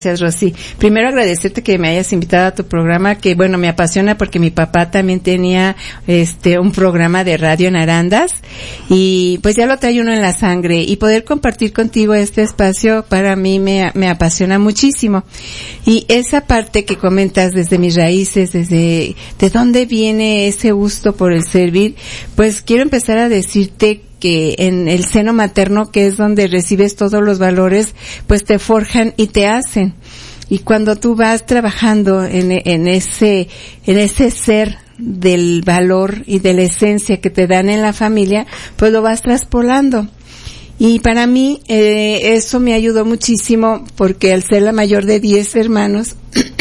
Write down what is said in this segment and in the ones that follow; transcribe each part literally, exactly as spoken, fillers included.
Gracias, Rosy. Primero agradecerte que me hayas invitado a tu programa, que bueno, me apasiona porque mi papá también tenía este un programa de radio en Arandas y pues ya lo trae uno en la sangre y poder compartir contigo este espacio para mí me, me apasiona muchísimo. Y esa parte que comentas desde mis raíces, desde de dónde viene ese gusto por el servir, pues quiero empezar a decirte que en el seno materno, que es donde recibes todos los valores, pues te forjan y te hacen. Y cuando tú vas trabajando en, en ese, en ese ser del valor y de la esencia que te dan en la familia, pues lo vas traspolando. Y para mí, eh, eso me ayudó muchísimo porque al ser la mayor de diez hermanos,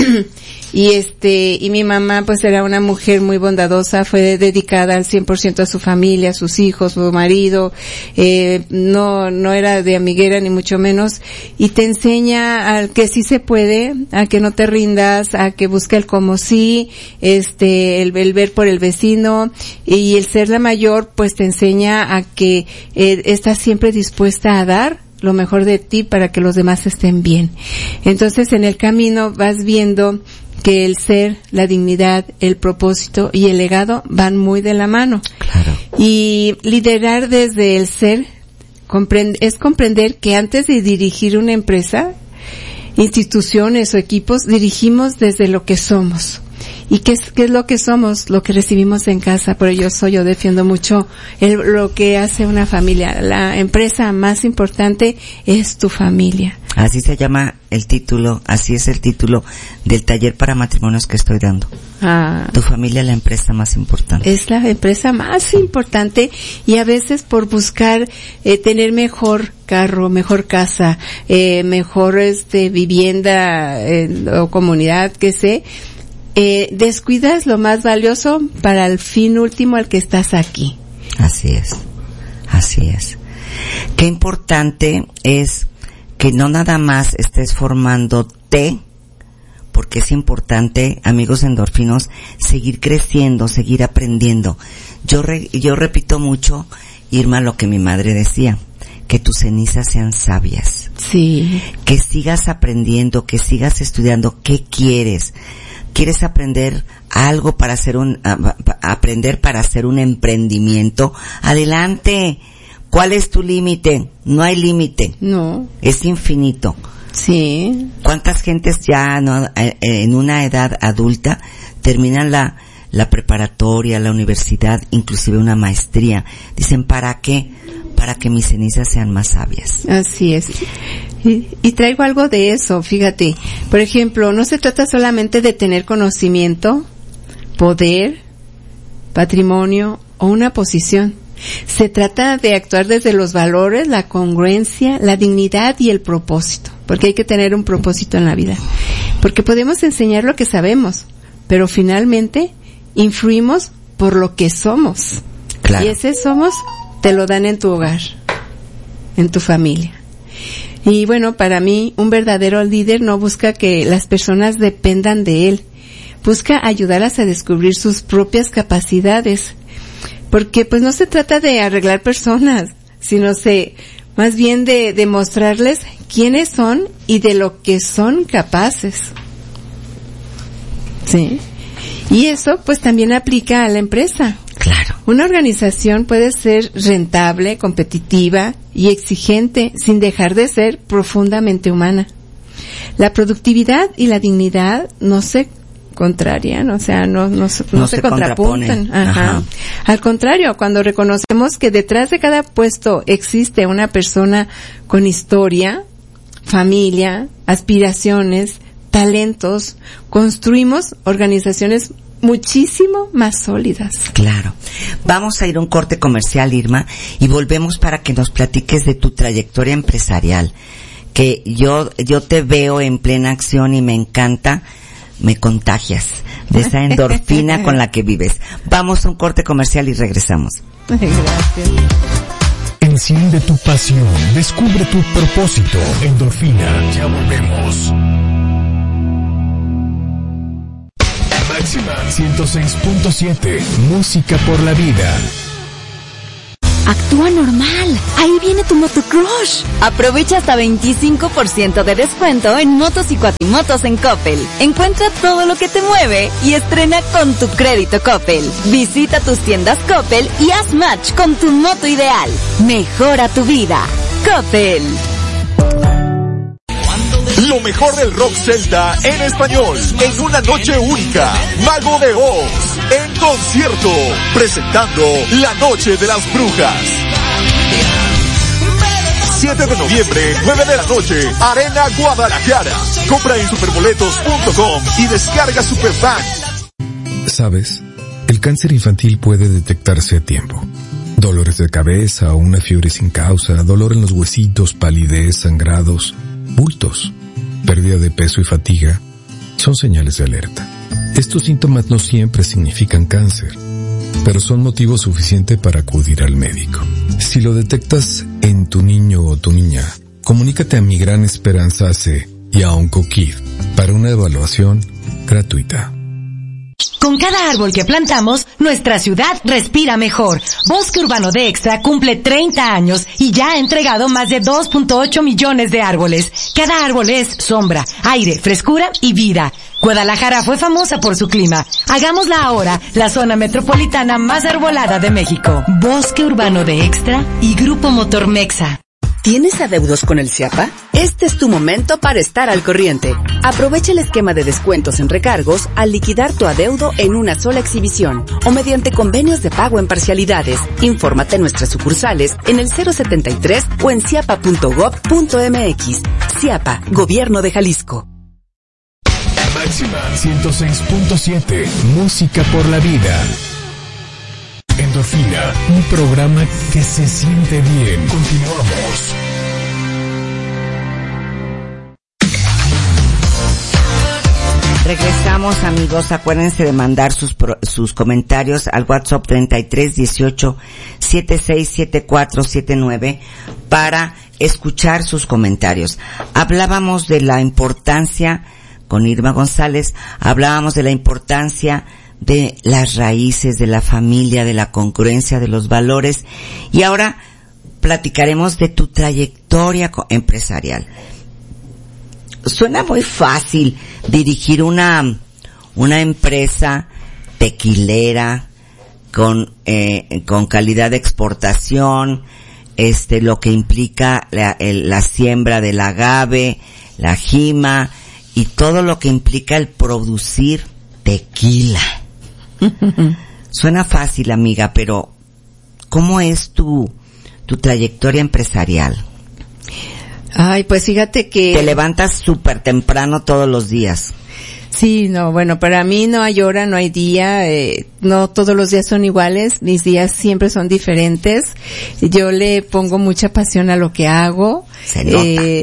y este, y mi mamá pues era una mujer muy bondadosa, fue dedicada al cien por ciento a su familia, a sus hijos, su marido, eh, no, no era de amiguera ni mucho menos, y te enseña a que sí se puede, a que no te rindas, a que busque el como sí, este, el, el ver por el vecino, y el ser la mayor pues te enseña a que eh, estás siempre dispuesta a dar lo mejor de ti para que los demás estén bien. Entonces en el camino vas viendo que el ser, la dignidad, el propósito y el legado van muy de la mano. Claro. Y liderar desde el ser comprende, es comprender que antes de dirigir una empresa, instituciones o equipos, dirigimos desde lo que somos. ¿Y qué es, qué es lo que somos? Lo que recibimos en casa. Por ello soy, yo defiendo mucho el, lo que hace una familia. La empresa más importante es tu familia. Así se llama el título, así es el título del taller para matrimonios que estoy dando. Ah, tu familia, la empresa más importante. Es la empresa más importante y a veces por buscar eh, tener mejor carro, mejor casa, eh, mejor este vivienda eh, o comunidad, que sé, eh, descuidas lo más valioso para el fin último al que estás aquí. Así es, así es. Qué importante es que no nada más estés formándote, porque es importante, amigos endorfinos, seguir creciendo, seguir aprendiendo. Yo re, yo repito mucho, Irma, lo que mi madre decía, que tus cenizas sean sabias. Sí. Que sigas aprendiendo, que sigas estudiando. ¿Qué quieres? ¿Quieres aprender algo para hacer un, a, a aprender para hacer un emprendimiento? Adelante. ¿Cuál es tu límite? No hay límite. No. Es infinito. Sí. ¿Cuántas gentes ya no, eh, en una edad adulta terminan la, la preparatoria, la universidad, inclusive una maestría? Dicen, ¿para qué? Para que mis cenizas sean más sabias. Así es. Y, y traigo algo de eso, fíjate. Por ejemplo, no se trata solamente de tener conocimiento, poder, patrimonio o una posición. Se trata de actuar desde los valores, la congruencia, la dignidad y el propósito, porque hay que tener un propósito en la vida. Porque podemos enseñar lo que sabemos, pero finalmente influimos por lo que somos. Claro. Y ese somos te lo dan en tu hogar, en tu familia. Y bueno, para mí, un verdadero líder no busca que las personas dependan de él, busca ayudarlas a descubrir sus propias capacidades. Porque pues no se trata de arreglar personas, sino se, más bien de demostrarles quiénes son y de lo que son capaces. ¿Sí? Y eso pues también aplica a la empresa. Claro. Una organización puede ser rentable, competitiva y exigente sin dejar de ser profundamente humana. La productividad y la dignidad no se contrarian, o sea, no, no, no, no se, se contrapuntan. Ajá. Ajá. Al contrario, cuando reconocemos que detrás de cada puesto existe una persona con historia, familia, aspiraciones, talentos, construimos organizaciones muchísimo más sólidas. Claro. Vamos a ir a un corte comercial, Irma, y volvemos para que nos platiques de tu trayectoria empresarial, que yo, yo te veo en plena acción y me encanta. Me contagias de esa endorfina con la que vives. Vamos a un corte comercial y regresamos. Gracias. Enciende tu pasión, descubre tu propósito. Endorfina, ya volvemos. Máxima ciento seis punto siete, música por la vida. Actúa normal. Ahí viene tu motocrush. Aprovecha hasta veinticinco por ciento de descuento en motos y cuatrimotos en Coppel. Encuentra todo lo que te mueve y estrena con tu crédito Coppel. Visita tus tiendas Coppel y haz match con tu moto ideal. Mejora tu vida. Coppel. Lo mejor del rock celta en español, en una noche única. Mago de Oz, en concierto, presentando La Noche de las Brujas. siete de noviembre, nueve de la noche, Arena Guadalajara. Compra en superboletos punto com y descarga Superfan. ¿Sabes? El cáncer infantil puede detectarse a tiempo. Dolores de cabeza, una fiebre sin causa, dolor en los huesitos, palidez, sangrados, bultos, pérdida de peso y fatiga son señales de alerta. Estos síntomas no siempre significan cáncer, pero son motivo suficiente para acudir al médico. Si lo detectas en tu niño o tu niña, comunícate a Mi Gran Esperanza A C y a OncoKid para una evaluación gratuita. Con cada árbol que plantamos, nuestra ciudad respira mejor. Bosque Urbano de Extra cumple treinta años y ya ha entregado más de dos punto ocho millones de árboles. Cada árbol es sombra, aire, frescura y vida. Guadalajara fue famosa por su clima. Hagámosla ahora la zona metropolitana más arbolada de México. Bosque Urbano de Extra y Grupo Motor Mexa. ¿Tienes adeudos con el CIAPA? Este es tu momento para estar al corriente. Aprovecha el esquema de descuentos en recargos al liquidar tu adeudo en una sola exhibición o mediante convenios de pago en parcialidades. Infórmate en nuestras sucursales en el cero setenta y tres o en ciapa punto gob punto mx. CIAPA, Gobierno de Jalisco. Máxima ciento seis punto siete, música por la vida. Endorfina, un programa que se siente bien. Continuamos. Regresamos, amigos. Acuérdense de mandar sus pro, sus comentarios al WhatsApp treinta y tres dieciocho setenta y seis setenta y cuatro setenta y nueve para escuchar sus comentarios. Hablábamos de la importancia, con Irma González, hablábamos de la importancia de las raíces, de la familia, de la congruencia, de los valores, y ahora platicaremos de tu trayectoria empresarial. Suena muy fácil dirigir una una empresa tequilera con eh, con calidad de exportación, este lo que implica la, el, la siembra del agave, la jima y todo lo que implica el producir tequila. Suena fácil, amiga, pero ¿cómo es tu tu trayectoria empresarial? Ay, pues fíjate que... Te levantas súper temprano todos los días. Sí, no, bueno, para mí no hay hora, no hay día, eh, no todos los días son iguales, mis días siempre son diferentes. Yo le pongo mucha pasión a lo que hago. Se nota. Eh,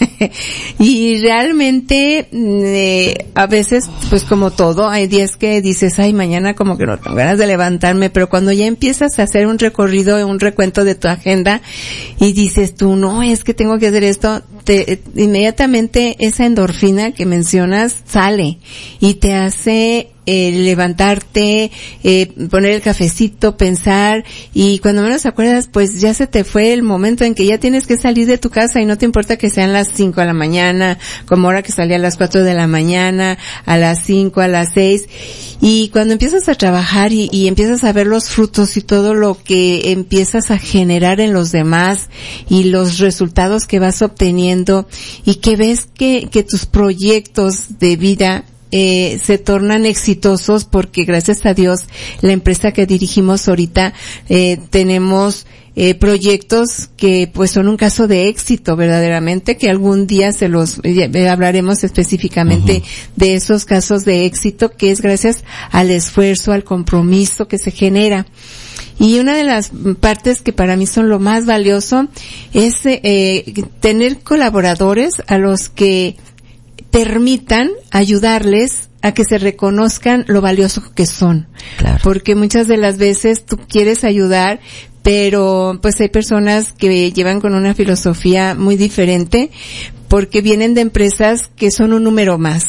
y realmente, eh, a veces, pues como todo, hay días que dices, ay, mañana como que no tengo ganas de levantarme, pero cuando ya empiezas a hacer un recorrido, un recuento de tu agenda y dices tú, no, es que tengo que hacer esto, te, inmediatamente esa endorfina que mencionas sale y te hace eh, levantarte, eh, poner el cafecito, pensar, y cuando menos acuerdas, pues ya se te fue el momento en que ya tienes que salir de tu casa y no te importa que sean las cinco de la mañana, como ahora que salía a las cuatro de la mañana, a las cinco, a las seis, y cuando empiezas a trabajar y, y empiezas a ver los frutos y todo lo que empiezas a generar en los demás y los resultados que vas obteniendo y que ves que, que tus proyectos de vida Eh, se tornan exitosos, porque gracias a Dios la empresa que dirigimos ahorita eh, tenemos eh, proyectos que pues son un caso de éxito verdaderamente, que algún día se los eh, hablaremos específicamente uh-huh. de esos casos de éxito, que es gracias al esfuerzo, al compromiso que se genera. Y una de las partes que para mí son lo más valioso es eh, tener colaboradores a los que permitan ayudarles a que se reconozcan lo valioso que son. Claro. Porque muchas de las veces tú quieres ayudar, pero pues hay personas que llevan con una filosofía muy diferente, porque vienen de empresas que son un número más.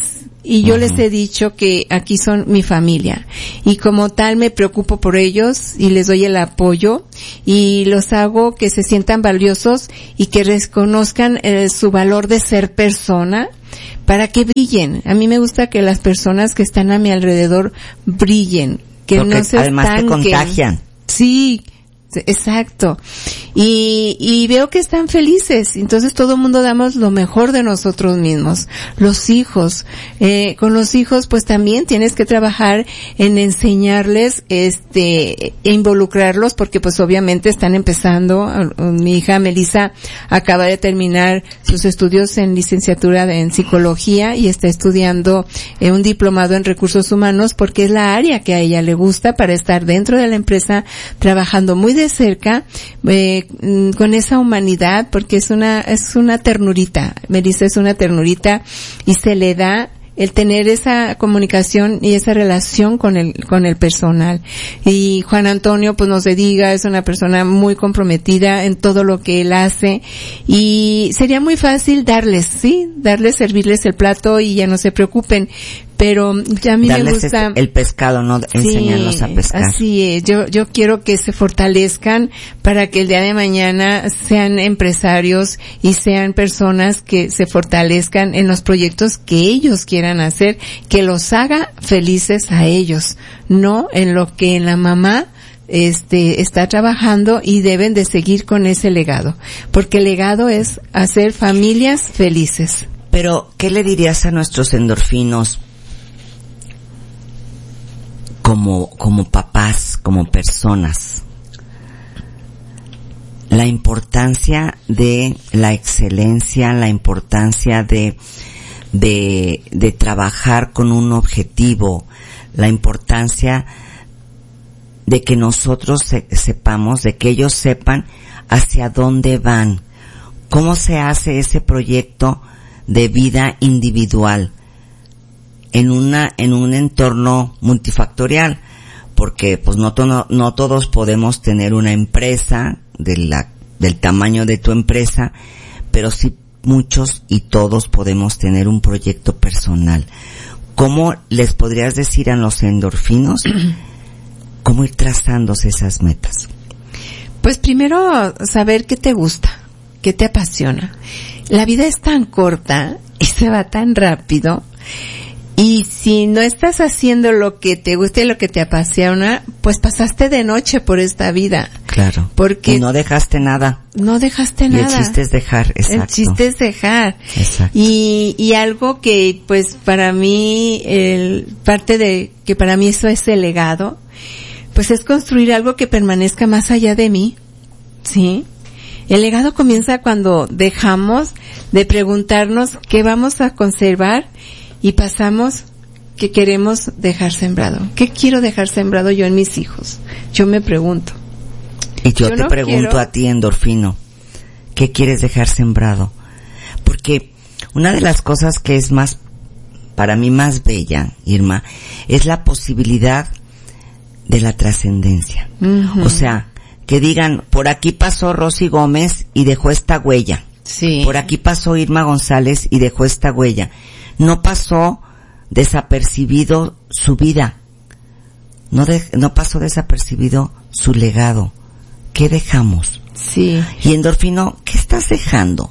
y yo uh-huh. les he dicho que aquí son mi familia y como tal me preocupo por ellos y les doy el apoyo y los hago que se sientan valiosos y que reconozcan eh, su valor de ser persona para que brillen. A mí me gusta que las personas que están a mi alrededor brillen, que porque no se además estanquen. te contagian. Sí, exacto. Y, y veo que están felices. Entonces todo el mundo damos lo mejor de nosotros mismos. Los hijos, eh, con los hijos pues también tienes que trabajar en enseñarles, este, e involucrarlos porque pues obviamente están empezando. Mi hija Melissa acaba de terminar sus estudios en licenciatura de, en psicología y está estudiando eh, un diplomado en recursos humanos porque es la área que a ella le gusta para estar dentro de la empresa trabajando muy de cerca, eh, con esa humanidad, porque es una, es una ternurita. Melissa es una ternurita y se le da el tener esa comunicación y esa relación con el, con el personal. Y Juan Antonio, pues no se diga, es una persona muy comprometida en todo lo que él hace y sería muy fácil darles, sí, darles, servirles el plato y ya no se preocupen. Pero ya a mí darles me gusta el pescado, no enseñarlos sí, a pescar. Así es. Yo yo quiero que se fortalezcan para que el día de mañana sean empresarios y sean personas que se fortalezcan en los proyectos que ellos quieran hacer, que los haga felices a ellos, no en lo que en la mamá este está trabajando y deben de seguir con ese legado, porque el legado es hacer familias felices. Pero ¿qué le dirías a nuestros endorfinos? Como, como papás, como personas, la importancia de la excelencia, la importancia de, de, de trabajar con un objetivo, la importancia de que nosotros se, sepamos, de que ellos sepan hacia dónde van, cómo se hace ese proyecto de vida individual en una en un entorno multifactorial, porque pues no, to, no no todos podemos tener una empresa de la del tamaño de tu empresa, pero sí muchos y todos podemos tener un proyecto personal. ¿Cómo les podrías decir a los endorfinos cómo ir trazándose esas metas? Pues primero saber qué te gusta, qué te apasiona. La vida es tan corta y se va tan rápido. Y si no estás haciendo lo que te gusta y lo que te apasiona, pues pasaste de noche por esta vida. Claro. Porque y no dejaste nada. No dejaste y nada. El chiste es dejar, exacto. El chiste es dejar. Exacto. Y, y algo que, pues, para mí, el, parte de, que para mí eso es el legado, pues es construir algo que permanezca más allá de mí. ¿Sí? El legado comienza cuando dejamos de preguntarnos qué vamos a conservar y pasamos que queremos dejar sembrado. ¿Qué quiero dejar sembrado yo en mis hijos? Yo me pregunto. Y yo, yo te no pregunto quiero... a ti, endorfino, ¿qué quieres dejar sembrado? Porque una de las cosas que es más, para mí más bella, Irma, es la posibilidad de la trascendencia. Uh-huh. O sea, que digan, por aquí pasó Rosy Gómez y dejó esta huella. Sí. Por aquí pasó Irma González y dejó esta huella. No pasó desapercibido su vida. No de, no pasó desapercibido su legado. ¿Qué dejamos? Sí. Y endorfino, ¿qué estás dejando?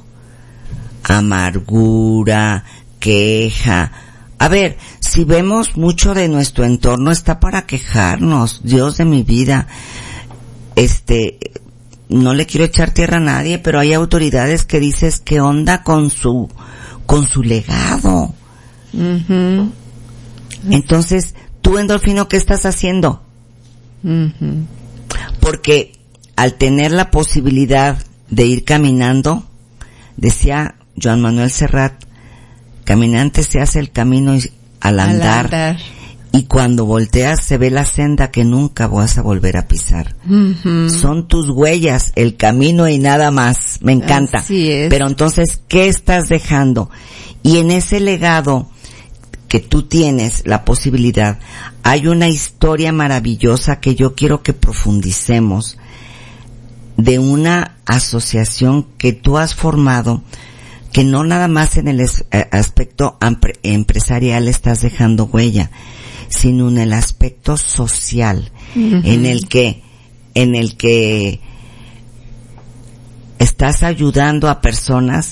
Amargura, queja. A ver, si vemos mucho de nuestro entorno está para quejarnos. Dios de mi vida. Este, no le quiero echar tierra a nadie, pero hay autoridades que dices, ¿qué onda con su, con su legado? Uh-huh. Entonces, tú, endorfino, ¿qué estás haciendo? Uh-huh. Porque al tener la posibilidad de ir caminando, decía Joan Manuel Serrat, caminante se hace el camino al andar, al andar. Y cuando volteas se ve la senda que nunca vas a volver a pisar. Uh-huh. Son tus huellas, el camino y nada más. Me encanta. Así es. Pero entonces, ¿qué estás dejando? Y en ese legado que tú tienes la posibilidad, hay una historia maravillosa que yo quiero que profundicemos, de una asociación que tú has formado que no nada más en el es, eh, aspecto ampre, empresarial estás dejando huella, sino en el aspecto social, uh-huh. en el que, en el que estás ayudando a personas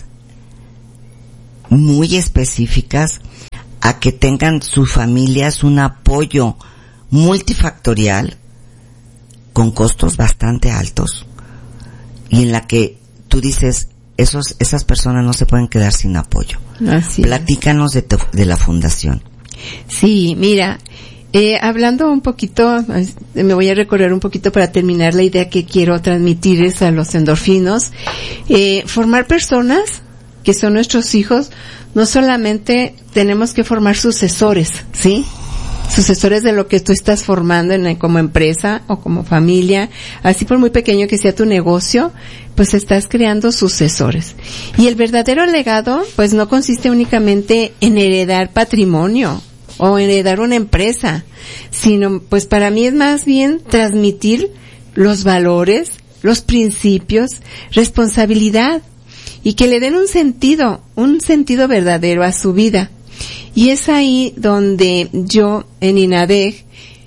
muy específicas a que tengan sus familias un apoyo multifactorial con costos bastante altos y en la que tú dices, esos, esas personas no se pueden quedar sin apoyo. Así Platícanos de, tu, de la fundación. Sí, mira, eh, hablando un poquito, me voy a recorrer un poquito para terminar la idea que quiero transmitirles a los endorfinos. Eh, formar personas que son nuestros hijos, no solamente tenemos que formar sucesores, ¿sí? Sucesores de lo que tú estás formando en, como empresa o como familia, así por muy pequeño que sea tu negocio, pues estás creando sucesores. Y el verdadero legado, pues no consiste únicamente en heredar patrimonio o en heredar una empresa, sino pues para mí es más bien transmitir los valores, los principios, responsabilidad y que le den un sentido, un sentido verdadero a su vida. Y es ahí donde yo, en INADEG,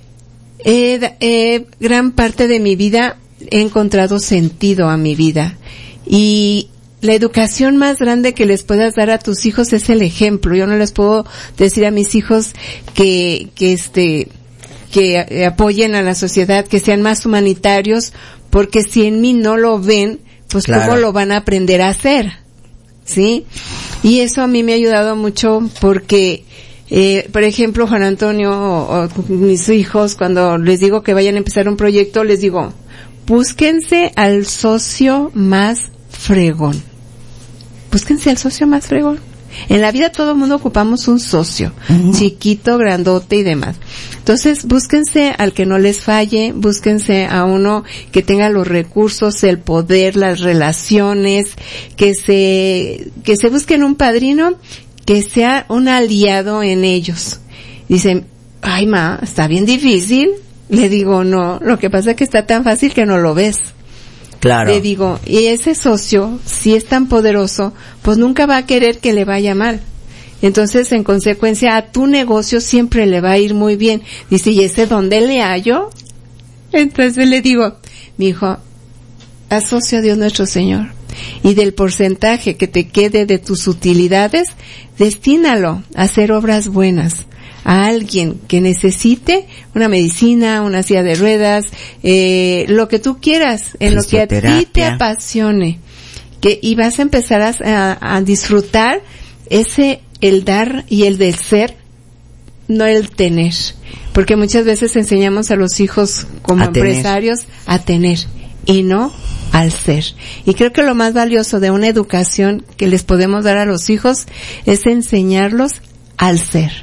eh, eh, gran parte de mi vida he encontrado sentido a mi vida. Y la educación más grande que les puedas dar a tus hijos es el ejemplo. Yo no les puedo decir a mis hijos que, que este, que apoyen a la sociedad, que sean más humanitarios, porque si en mí no lo ven, pues claro, ¿cómo lo van a aprender a hacer? ¿Sí? Y eso a mí me ha ayudado mucho porque, eh, por ejemplo, Juan Antonio o, o mis hijos, cuando les digo que vayan a empezar un proyecto, les digo, búsquense al socio más fregón. Búsquense al socio más fregón. En la vida todo el mundo ocupamos un socio, uh-huh. chiquito, grandote y demás. Entonces, búsquense al que no les falle, búsquense a uno que tenga los recursos, el poder, las relaciones, que se, que se busquen un padrino que sea un aliado en ellos. Dicen, ay ma, está bien difícil. Le digo, no, lo que pasa es que está tan fácil que no lo ves. Claro. Le digo, y ese socio, si es tan poderoso, pues nunca va a querer que le vaya mal. Entonces, en consecuencia, a tu negocio siempre le va a ir muy bien. Dice, ¿y ese dónde le hallo? Entonces le digo, mi hijo, asocia a Dios nuestro Señor. Y del porcentaje que te quede de tus utilidades, destínalo a hacer obras buenas. A alguien que necesite una medicina, una silla de ruedas, eh, lo que tú quieras, en lo que a ti te apasione, que y vas a empezar a, a, a disfrutar ese el dar y el del ser, no el tener, porque muchas veces enseñamos a los hijos como a empresarios tener. a tener y no al ser. Y creo que lo más valioso de una educación que les podemos dar a los hijos es enseñarlos al ser.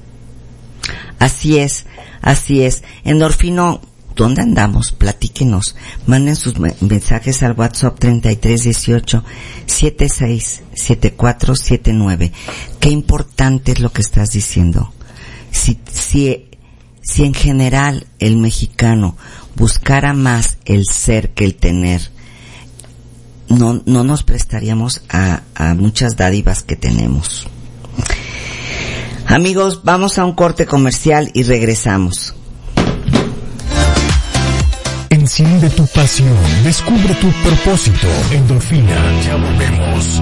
Así es, así es. Endorfino, ¿dónde andamos? Platíquenos. Manden sus mensajes al WhatsApp treinta y tres dieciocho setenta y seis setenta y cuatro setenta y nueve. Qué importante es lo que estás diciendo. Si, si, si en general el mexicano buscara más el ser que el tener, no, no nos prestaríamos a, a muchas dádivas que tenemos. Amigos, vamos a un corte comercial y regresamos. Enciende tu pasión, descubre tu propósito. Endorfina, ya volvemos.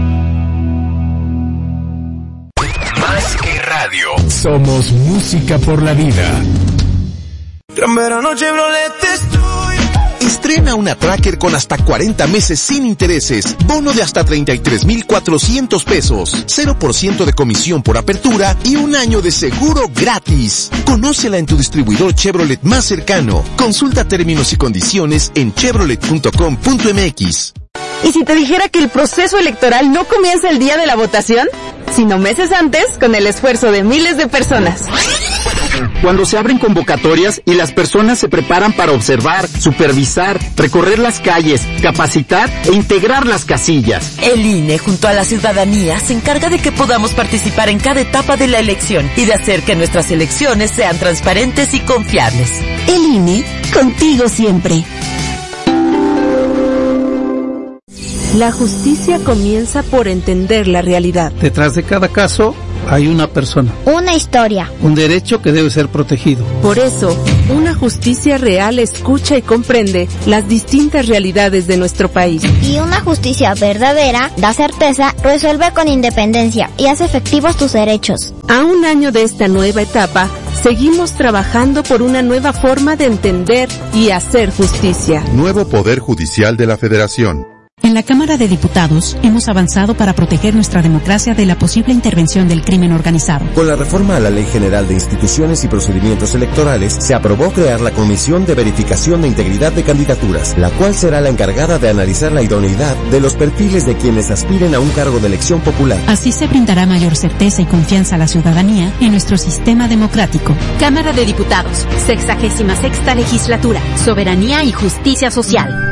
Más que radio, somos música por la vida. Gran verano Chevrolet estoy. Estrena una Tracker con hasta cuarenta meses sin intereses, bono de hasta treinta y tres mil cuatrocientos pesos, cero por ciento de comisión por apertura y un año de seguro gratis. Conócela en tu distribuidor Chevrolet más cercano. Consulta términos y condiciones en chevrolet punto com punto m x. ¿Y si te dijera que el proceso electoral no comienza el día de la votación, sino meses antes con el esfuerzo de miles de personas? Cuando se abren convocatorias y las personas se preparan para observar, supervisar, recorrer las calles, capacitar e integrar las casillas. El I N E junto a la ciudadanía se encarga de que podamos participar en cada etapa de la elección y de hacer que nuestras elecciones sean transparentes y confiables. El I N E, contigo siempre. La justicia comienza por entender la realidad. Detrás de cada caso hay una persona. Una historia. Un derecho que debe ser protegido. Por eso, una justicia real escucha y comprende las distintas realidades de nuestro país. Y una justicia verdadera da certeza, resuelve con independencia y hace efectivos tus derechos. A un año de esta nueva etapa, seguimos trabajando por una nueva forma de entender y hacer justicia. Nuevo Poder Judicial de la Federación. En la Cámara de Diputados hemos avanzado para proteger nuestra democracia de la posible intervención del crimen organizado. Con la reforma a la Ley General de Instituciones y Procedimientos Electorales, se aprobó crear la Comisión de Verificación de Integridad de Candidaturas, la cual será la encargada de analizar la idoneidad de los perfiles de quienes aspiren a un cargo de elección popular. Así se brindará mayor certeza y confianza a la ciudadanía en nuestro sistema democrático. Cámara de Diputados, sexagésima sexta legislatura, soberanía y justicia social.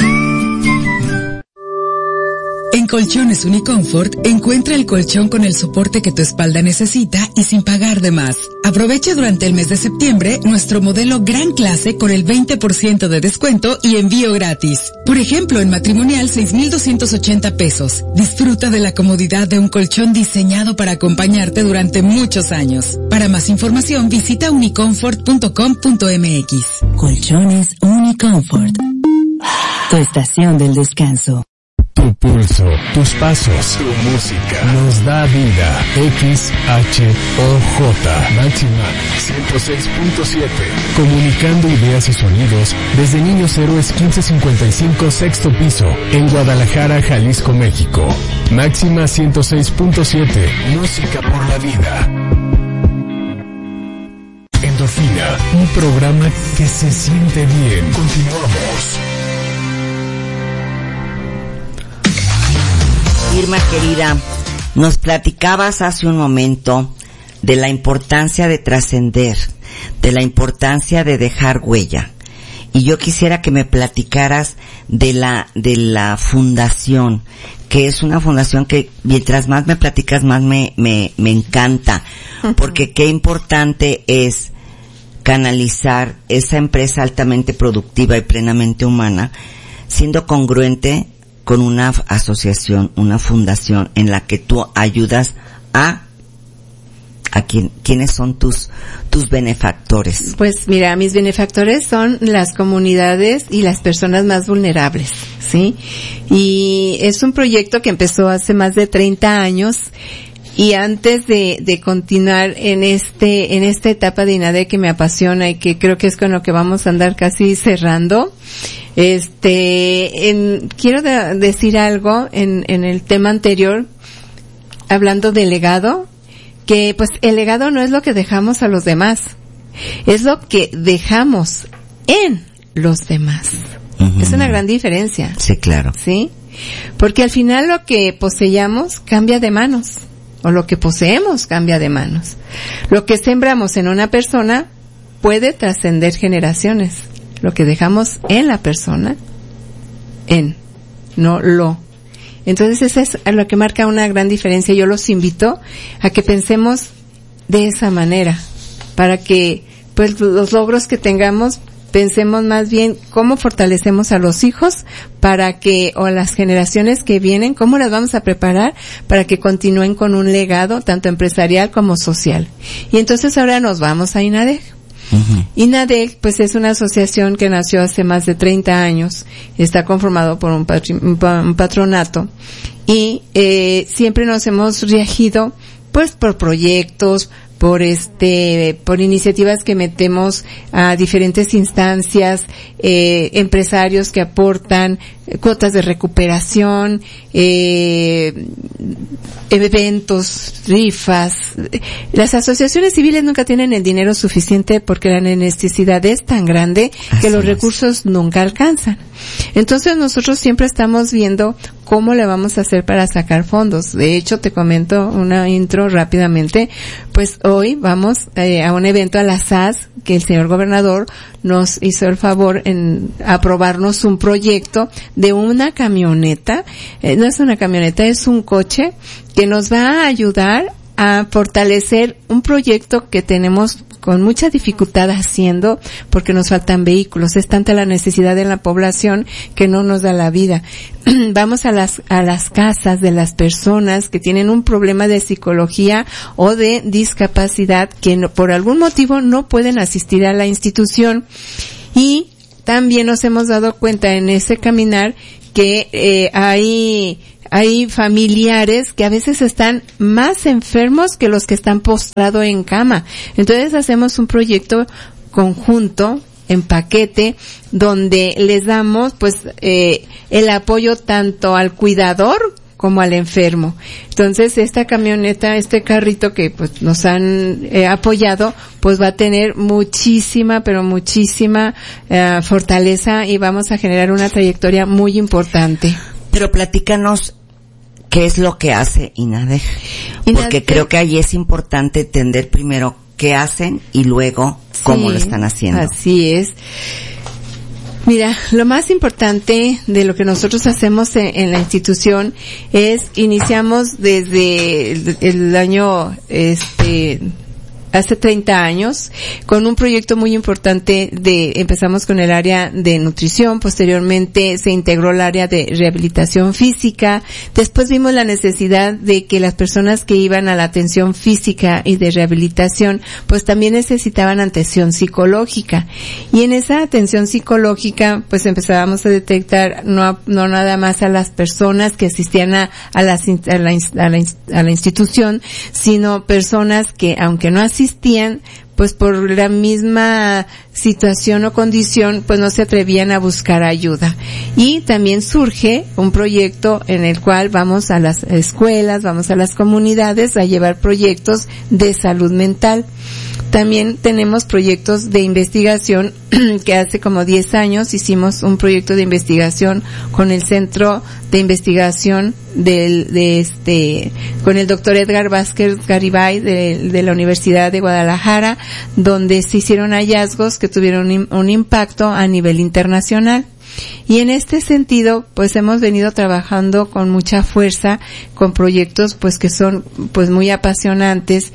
En Colchones Uniconfort, encuentra el colchón con el soporte que tu espalda necesita y sin pagar de más. Aprovecha durante el mes de septiembre nuestro modelo Gran Clase con el veinte por ciento de descuento y envío gratis. Por ejemplo, en matrimonial seis mil doscientos ochenta pesos. Disfruta de la comodidad de un colchón diseñado para acompañarte durante muchos años. Para más información, visita uniconfort punto com punto m x. Colchones Uniconfort. Tu estación del descanso. Tu pulso, tus pasos, tu música nos da vida. X H O J Máxima ciento seis punto siete. Comunicando ideas y sonidos desde Niños Héroes quince cincuenta y cinco sexto piso en Guadalajara, Jalisco, México. Máxima ciento seis punto siete. Música por la vida. Endorfina, un programa que se siente bien. Continuamos. Irma querida, nos platicabas hace un momento de la importancia de trascender, de la importancia de dejar huella. Y yo quisiera que me platicaras de la, de la fundación, que es una fundación que mientras más me platicas más me, me, me encanta, porque qué importante es canalizar esa empresa altamente productiva y plenamente humana, siendo congruente con una asociación, una fundación en la que tú ayudas a a quién, quiénes son tus tus benefactores. Pues mira, mis benefactores son las comunidades y las personas más vulnerables, ¿sí? Y es un proyecto que empezó hace más de treinta años. Y antes de, de continuar en este, en esta etapa de INADEC que me apasiona y que creo que es con lo que vamos a andar casi cerrando, este, en, quiero de, decir algo en, en el tema anterior, hablando del legado, que pues el legado no es lo que dejamos a los demás, es lo que dejamos en los demás. Uh-huh. Es una gran diferencia. Sí, claro. ¿Sí? Porque al final lo que poseyamos cambia de manos. O lo que poseemos cambia de manos. Lo que sembramos en una persona puede trascender generaciones. Lo que dejamos en la persona, en, no lo. Entonces eso es lo que marca una gran diferencia. Yo los invito a que pensemos de esa manera, para que pues los logros que tengamos pensemos más bien cómo fortalecemos a los hijos para que, o a las generaciones que vienen, cómo las vamos a preparar para que continúen con un legado tanto empresarial como social. Y entonces ahora nos vamos a INADEC. Uh-huh. INADEC, pues es una asociación que nació hace más de treinta años, está conformado por un, patri- un patronato y eh, siempre nos hemos regido pues por proyectos, por este, por iniciativas que metemos a diferentes instancias, eh, empresarios que aportan eh, cuotas de recuperación, eh, eventos, rifas. Las asociaciones civiles nunca tienen el dinero suficiente porque la necesidad es tan grande que los recursos nunca alcanzan. Entonces nosotros siempre estamos viendo cómo le vamos a hacer para sacar fondos. De hecho, te comento una intro rápidamente. Pues hoy vamos eh, a un evento a la S A S que el señor gobernador nos hizo el favor en aprobarnos un proyecto de una camioneta. Eh, no es una camioneta, es un coche que nos va a ayudar a fortalecer un proyecto que tenemos con mucha dificultad haciendo porque nos faltan vehículos. Es tanta la necesidad en la población que no nos da la vida. Vamos a las a las casas de las personas que tienen un problema de psicología o de discapacidad que no, por algún motivo no pueden asistir a la institución, y también nos hemos dado cuenta en ese caminar que eh, hay hay familiares que a veces están más enfermos que los que están postrados en cama. Entonces hacemos un proyecto conjunto, en paquete, donde les damos pues eh, el apoyo tanto al cuidador como al enfermo. Entonces esta camioneta, este carrito que pues nos han eh, apoyado, pues va a tener muchísima, pero muchísima eh, fortaleza, y vamos a generar una trayectoria muy importante. Pero platícanos qué es lo que hace INADEG, porque INADEG, creo que ahí es importante entender primero qué hacen y luego cómo sí, lo están haciendo. Así es. Mira, lo más importante de lo que nosotros hacemos en, en la institución es, iniciamos desde el, el año, este, hace treinta años, con un proyecto muy importante de, empezamos con el área de nutrición, posteriormente se integró el área de rehabilitación física, después vimos la necesidad de que las personas que iban a la atención física y de rehabilitación, pues también necesitaban atención psicológica, y en esa atención psicológica, pues empezábamos a detectar no, no nada más a las personas que asistían a, a, las, a, la, a, la, a la institución, sino personas que, aunque no asistían, existían, pues por la misma situación o condición, pues no se atrevían a buscar ayuda. Y también surge un proyecto en el cual vamos a las escuelas, vamos a las comunidades a llevar proyectos de salud mental. También tenemos proyectos de investigación, que hace como diez años hicimos un proyecto de investigación con el Centro de Investigación del, de este, con el doctor Edgar Vázquez Garibay de, de la Universidad de Guadalajara, donde se hicieron hallazgos que tuvieron un, un impacto a nivel internacional. Y en este sentido, pues hemos venido trabajando con mucha fuerza, con proyectos pues que son pues muy apasionantes,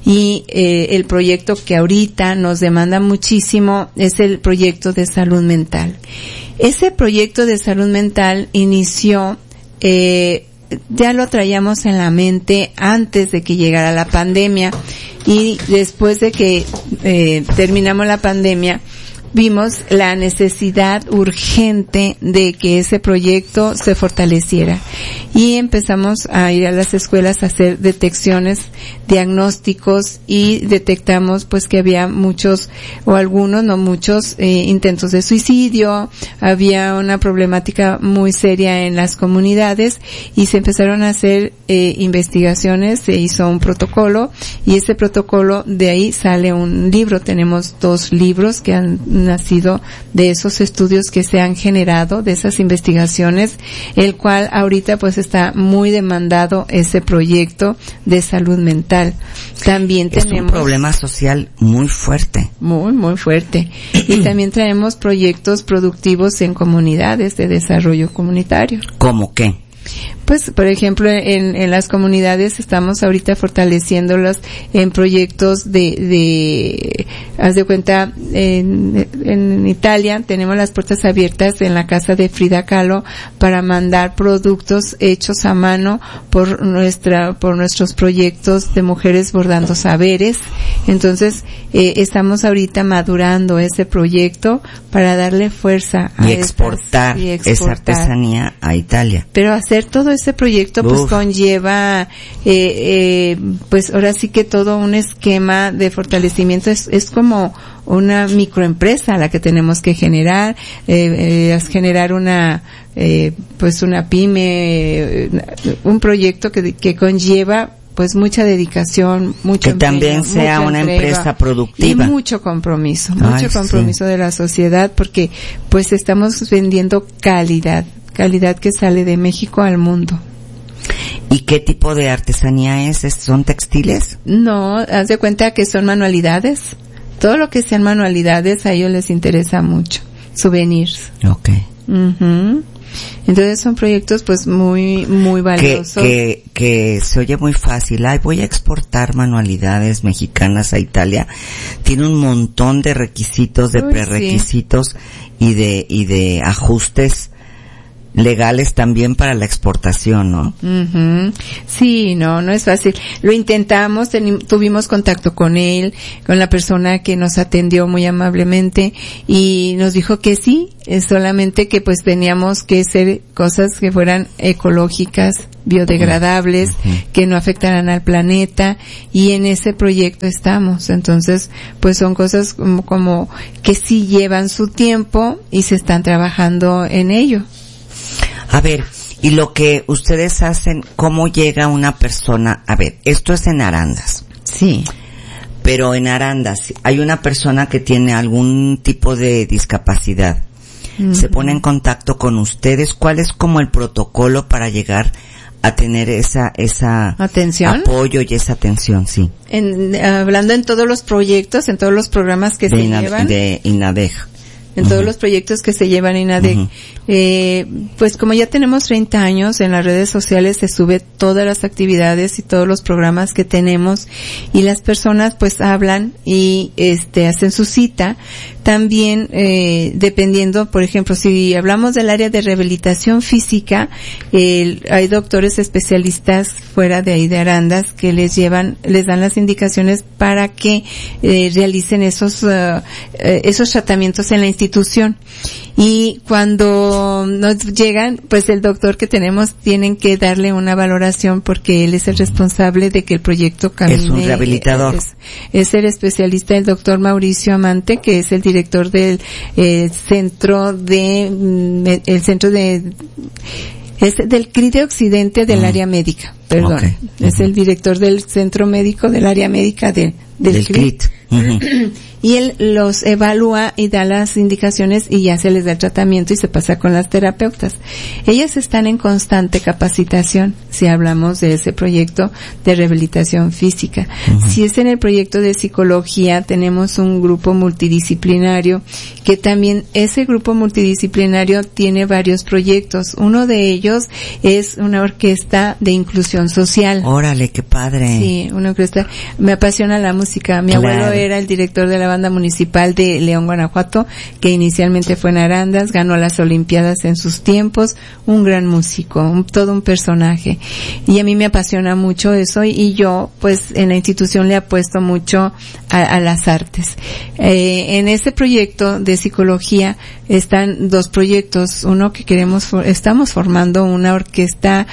y eh, el proyecto que ahorita nos demanda muchísimo es el proyecto de salud mental. Ese proyecto de salud mental inició, eh, ya lo traíamos en la mente antes de que llegara la pandemia, y después de que eh, terminamos la pandemia, vimos la necesidad urgente de que ese proyecto se fortaleciera, y empezamos a ir a las escuelas a hacer detecciones, diagnósticos, y detectamos pues que había muchos o algunos, no muchos, eh, intentos de suicidio, había una problemática muy seria en las comunidades, y se empezaron a hacer eh, investigaciones, se hizo un protocolo, y ese protocolo, de ahí sale un libro. Tenemos dos libros que han nacido de esos estudios que se han generado, de esas investigaciones, el cual ahorita pues está muy demandado ese proyecto de salud mental. También es tenemos un problema social muy fuerte. Muy, muy fuerte. Y también traemos proyectos productivos en comunidades de desarrollo comunitario. ¿Cómo qué? Pues, por ejemplo, en, en las comunidades estamos ahorita fortaleciéndolas en proyectos de, de, haz de cuenta, en, en Italia tenemos las puertas abiertas en la casa de Frida Kahlo para mandar productos hechos a mano por nuestra, por nuestros proyectos de mujeres bordando saberes. Entonces, eh, estamos ahorita madurando ese proyecto para darle fuerza a y exportar, esas, y exportar esa artesanía a Italia. Pero hacer todo ese proyecto pues Uf. conlleva eh, eh, pues ahora sí que todo un esquema de fortalecimiento. Es, es como una microempresa la que tenemos que generar, eh, eh, generar una eh, pues una pyme, eh, un proyecto que, que conlleva pues mucha dedicación, mucho que empeño, también sea una entrega, empresa productiva y mucho compromiso, mucho Ay, compromiso sí. de la sociedad, porque pues estamos vendiendo calidad, calidad que sale de México al mundo. ¿Y qué tipo de artesanía es? ¿Son textiles? No, haz de cuenta que son manualidades. Todo lo que sean manualidades a ellos les interesa mucho. Souvenirs. Okay. Uh-huh. Entonces son proyectos pues muy, muy valiosos. Que, que, que se oye muy fácil. Ay, voy a exportar manualidades mexicanas a Italia. Tiene un montón de requisitos, de Uy, prerequisitos sí. y de, y de ajustes legales también para la exportación, ¿no? Uh-huh. Sí, no, no es fácil. Lo intentamos, ten, tuvimos contacto con él, con la persona que nos atendió muy amablemente y nos dijo que sí, es solamente que pues teníamos que hacer cosas que fueran ecológicas, biodegradables, uh-huh. que no afectaran al planeta y en ese proyecto estamos. Entonces, pues son cosas como, como que sí llevan su tiempo y se están trabajando en ello. A ver, y lo que ustedes hacen, ¿cómo llega una persona? A ver, esto es en Arandas. Sí. Pero en Arandas hay una persona que tiene algún tipo de discapacidad. Uh-huh. Se pone en contacto con ustedes. ¿Cuál es como el protocolo para llegar a tener esa, esa atención, apoyo y esa atención? Sí. En, hablando en todos los proyectos, en todos los programas que de se Ina, llevan. De INADEG. En uh-huh. todos los proyectos que se llevan en INADEG. Uh-huh. Eh, pues como ya tenemos treinta años, en las redes sociales se sube todas las actividades y todos los programas que tenemos y las personas pues hablan y este hacen su cita. También, eh, dependiendo, por ejemplo, si hablamos del área de rehabilitación física, eh, hay doctores especialistas fuera de ahí de Arandas que les llevan, les dan las indicaciones para que eh, realicen esos, uh, eh, esos tratamientos en la institución. Y cuando nos llegan, pues el doctor que tenemos tienen que darle una valoración porque él es el responsable de que el proyecto camine. Es un rehabilitador. Es, es el especialista, el doctor Mauricio Amante, que es el director del eh, centro de, el centro de, es del C R I de Occidente del uh-huh. área médica, perdón. Okay. Uh-huh. Es el director del centro médico del área médica de, del, del C R I. C R I. Uh-huh. Y él los evalúa y da las indicaciones y ya se les da el tratamiento y se pasa con las terapeutas. Ellas están en constante capacitación si hablamos de ese proyecto de rehabilitación física. Uh-huh. Si es en el proyecto de psicología, tenemos un grupo multidisciplinario que también ese grupo multidisciplinario tiene varios proyectos. Uno de ellos es una orquesta de inclusión social. Órale, qué padre. Sí, una orquesta. Me apasiona la música. Mi claro. abuelo era el director de la banda municipal de León, Guanajuato, que inicialmente fue en Arandas, ganó las Olimpiadas en sus tiempos, un gran músico, un, todo un personaje. Y a mí me apasiona mucho eso y yo, pues, en la institución le apuesto mucho a, a las artes. Eh, en ese proyecto de psicología están dos proyectos, uno que queremos, estamos formando una orquesta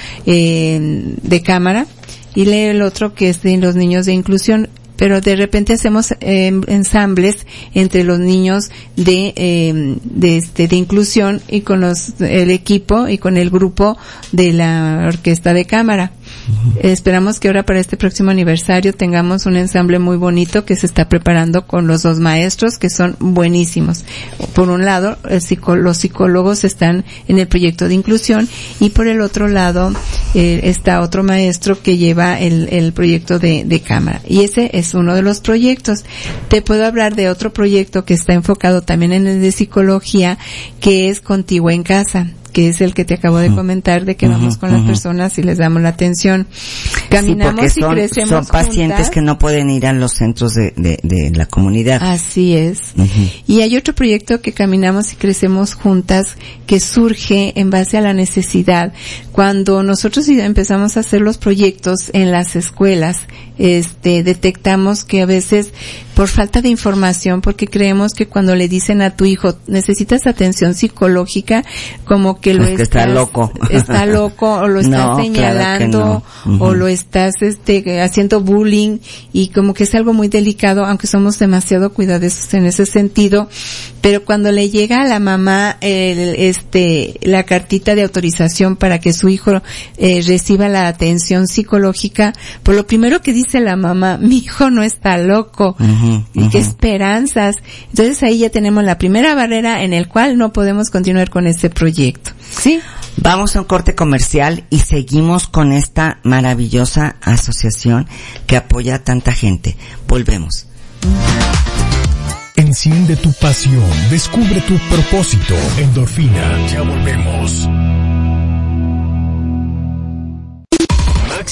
eh, de cámara y el otro que es de los niños de inclusión. Pero de repente hacemos eh, ensambles entre los niños de eh, de este de inclusión y con los el equipo y con el grupo de la orquesta de cámara. Uh-huh. Eh, esperamos que ahora para este próximo aniversario tengamos un ensamble muy bonito que se está preparando con los dos maestros que son buenísimos. Por un lado, el psico- los psicólogos están en el proyecto de inclusión y por el otro lado eh, está otro maestro que lleva el, el proyecto de, de cámara. Y ese es uno de los proyectos. Te puedo hablar de otro proyecto que está enfocado también en el de psicología, que es Contigo en Casa, que es el que te acabo de comentar, de que uh-huh, vamos con uh-huh. las personas y les damos la atención. Caminamos sí, y son, crecemos son pacientes juntas. Que no pueden ir a los centros de, de, de la comunidad. Así es. Uh-huh. Y hay otro proyecto que Caminamos y Crecemos Juntas, que surge en base a la necesidad. Cuando nosotros empezamos a hacer los proyectos en las escuelas, este, detectamos que a veces por falta de información, porque creemos que cuando le dicen a tu hijo necesitas atención psicológica, como que lo es que estás, está loco, está loco o lo estás no, señalando claro que no. uh-huh. o lo estás este haciendo bullying y como que es algo muy delicado, aunque somos demasiado cuidadosos en ese sentido. Pero cuando le llega a la mamá el, este la cartita de autorización para que su hijo eh, reciba la atención psicológica, pues lo primero que dice la mamá, mi hijo no está loco. Uh-huh, y uh-huh. qué esperanzas. Entonces ahí ya tenemos la primera barrera en el cual no podemos continuar con este proyecto. ¿Sí? Vamos a un corte comercial y seguimos con esta maravillosa asociación que apoya a tanta gente. Volvemos. Enciende tu pasión, descubre tu propósito. Endorfina, ya volvemos.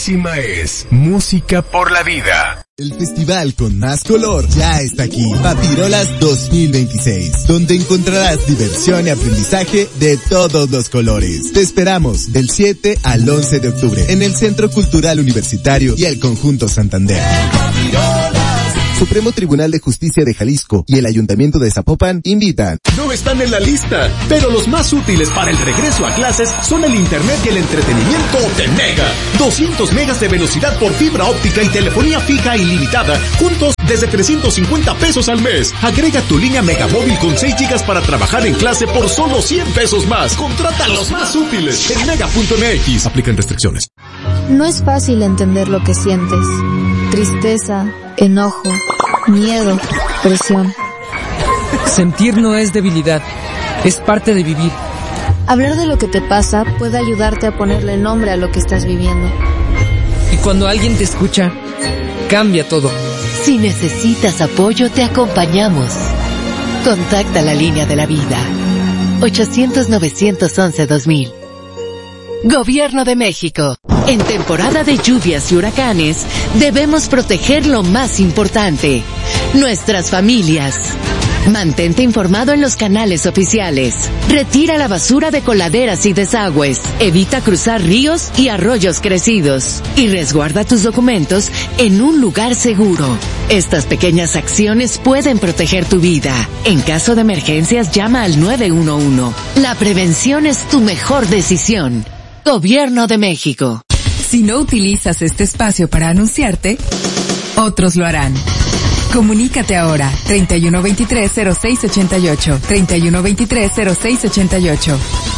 Máxima es música por la vida. El festival con más color ya está aquí. Papirolas dos mil veintiséis, donde encontrarás diversión y aprendizaje de todos los colores. Te esperamos del siete al once de octubre en el Centro Cultural Universitario y el Conjunto Santander. Supremo Tribunal de Justicia de Jalisco y el Ayuntamiento de Zapopan invitan. No están en la lista, pero los más útiles para el regreso a clases son el internet y el entretenimiento de Mega. doscientos megas de velocidad por fibra óptica y telefonía fija ilimitada, juntos desde trescientos cincuenta pesos al mes. Agrega tu línea Megamóvil con seis gigas para trabajar en clase por solo cien pesos más. Contrata los más útiles en mega punto m x. Aplican restricciones. No es fácil entender lo que sientes. Tristeza, enojo, miedo, presión. Sentir no es debilidad, es parte de vivir. Hablar de lo que te pasa puede ayudarte a ponerle nombre a lo que estás viviendo. Y cuando alguien te escucha, cambia todo. Si necesitas apoyo, te acompañamos. Contacta la línea de la vida. ochocientos, novecientos once, dos mil. Gobierno de México. En temporada de lluvias y huracanes, debemos proteger lo más importante, nuestras familias. Mantente informado en los canales oficiales. Retira la basura de coladeras y desagües. Evita cruzar ríos y arroyos crecidos. Y resguarda tus documentos en un lugar seguro. Estas pequeñas acciones pueden proteger tu vida. En caso de emergencias, llama al nueve uno uno. La prevención es tu mejor decisión. Gobierno de México. Si no utilizas este espacio para anunciarte, otros lo harán. Comunícate ahora, treinta y uno veintitrés cero seis ochenta y ocho, treinta y uno veintitrés cero seis ochenta y ocho.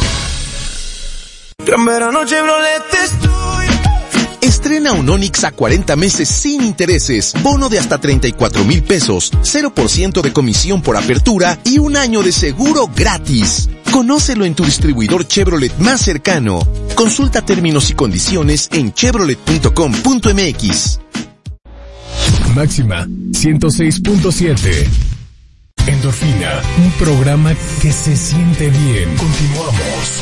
Gran verano Chevrolet estoy. Estrena un Onix a cuarenta meses sin intereses, bono de hasta treinta y cuatro mil pesos, cero por ciento de comisión por apertura y un año de seguro gratis. Conócelo en tu distribuidor Chevrolet más cercano. Consulta términos y condiciones en chevrolet punto com punto m x. Máxima ciento seis punto siete. Endorfina, un programa que se siente bien. Continuamos.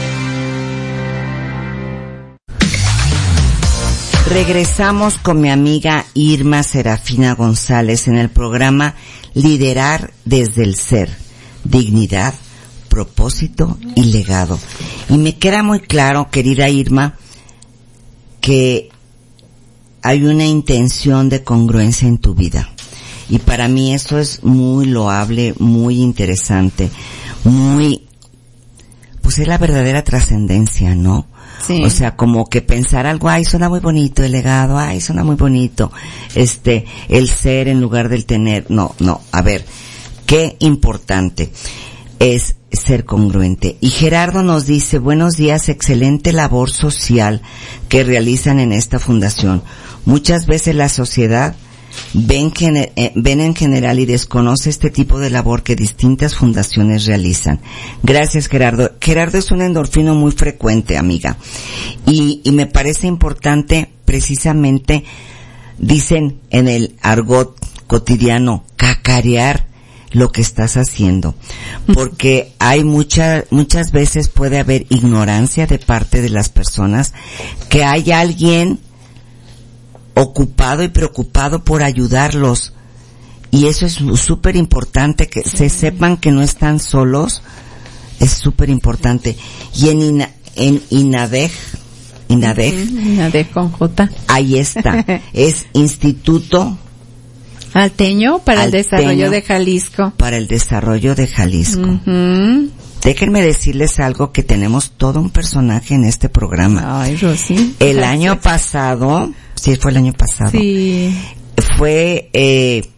Regresamos con mi amiga Irma Serafina González en el programa Liderar desde el Ser, Dignidad, Propósito y Legado. Y me queda muy claro, querida Irma, que hay una intención de congruencia en tu vida. Y para mí eso es muy loable, muy interesante, muy, pues es la verdadera trascendencia, ¿no? Sí. O sea, como que pensar algo, ay, suena muy bonito el legado, ay, suena muy bonito, este, el ser en lugar del tener. No, no, a ver, qué importante es ser congruente. Y Gerardo nos dice, buenos días, excelente labor social que realizan en esta fundación. Muchas veces la sociedad ven, que, eh, ven en general y desconoce este tipo de labor que distintas fundaciones realizan. Gracias, Gerardo. Gerardo es un endorfino muy frecuente, amiga. Y, y me parece importante, precisamente, dicen en el argot cotidiano, cacarear lo que estás haciendo. Porque hay muchas, muchas veces puede haber ignorancia de parte de las personas, que hay alguien ocupado y preocupado por ayudarlos, y eso es súper importante, que se sepan que no están solos, es súper importante. Y en Ina, en INADEJ, INADEJ, uh-huh. INADEJ con J, ahí está, es Instituto Alteño para Alteño el Desarrollo de Jalisco. Para el Desarrollo de Jalisco. Uh-huh. Déjenme decirles algo, que tenemos todo un personaje en este programa. Ay, Rosy. El gracias. Año pasado, sí, fue el año pasado. Sí. Fue, eh,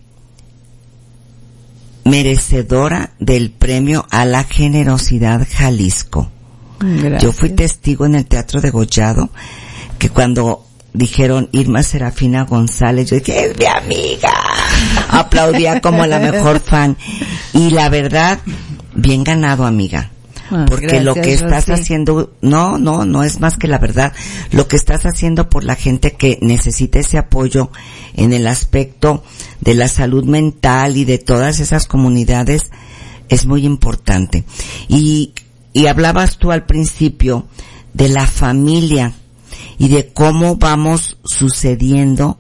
merecedora del premio a la generosidad Jalisco. Gracias. Yo fui testigo en el Teatro de Gollado, que cuando dijeron Irma Serafina González, yo dije, es mi amiga. Aplaudía como la mejor fan. Y la verdad, bien ganado, amiga. Ah, porque gracias, lo que estás Rosy. haciendo, no, no, no es más que la verdad. Lo que estás haciendo por la gente que necesita ese apoyo en el aspecto de la salud mental y de todas esas comunidades es muy importante. Y, y hablabas tú al principio de la familia y de cómo vamos sucediendo,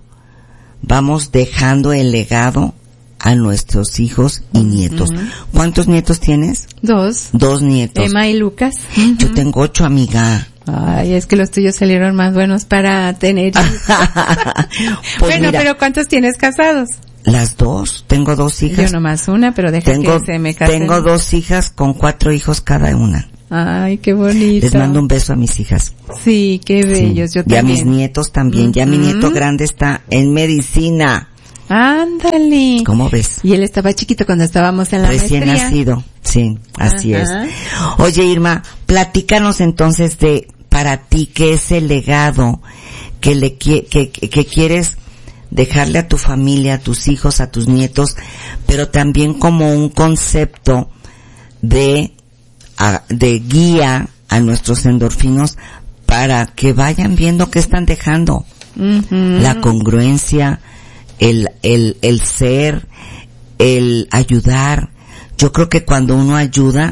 vamos dejando el legado a nuestros hijos y nietos. Uh-huh. ¿Cuántos nietos tienes? Dos. Dos nietos. Emma y Lucas. Uh-huh. Yo tengo ocho, amiga. Ay, es que los tuyos salieron más buenos para tener hijos. Pues bueno, mira, pero ¿cuántos tienes casados? Las dos, tengo dos hijas. Yo nomás una, pero deja tengo, que se me casen. Tengo dos hijas con cuatro hijos cada una. Ay, qué bonito. Les mando un beso a mis hijas. Sí, qué bellos, sí. Yo también. Y a mis nietos también. Uh-huh. Ya mi nieto grande está en medicina. Ándale. ¿Cómo ves? Y él estaba chiquito cuando estábamos en la Recién maestría. nacido, sí, así Ajá. es. Oye, Irma, platícanos entonces de, para ti, qué es el legado que le que, que, que quieres dejarle a tu familia, a tus hijos, a tus nietos, pero también como un concepto de, a, de guía a nuestros endorfinos para que vayan viendo qué están dejando. Uh-huh. La congruencia, el, el, el ser, el ayudar. Yo creo que cuando uno ayuda,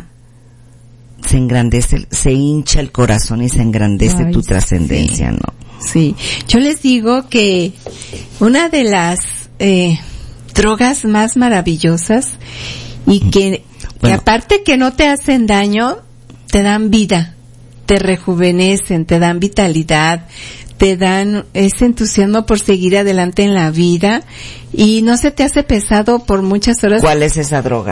se engrandece, se hincha el corazón y se engrandece Ay, tu trascendencia, sí. ¿no? Sí. Yo les digo que una de las, eh, drogas más maravillosas y que, bueno, y aparte que no te hacen daño, te dan vida, te rejuvenecen, te dan vitalidad, te dan ese entusiasmo por seguir adelante en la vida y no se te hace pesado por muchas horas. ¿Cuál es esa droga?